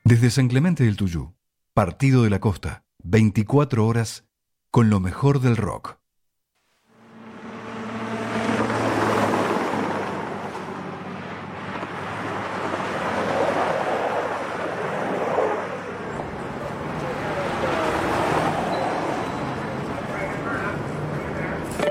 Desde San Clemente del Tuyú, Partido de la Costa, 24 horas con lo mejor del rock.